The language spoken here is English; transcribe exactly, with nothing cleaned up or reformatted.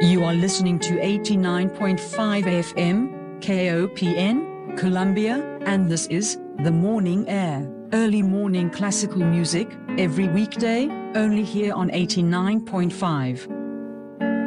You are listening to eighty-nine point five F M, K O P N, Columbia, and this is The Morning Air, early morning classical music, every weekday, only here on eighty-nine point five.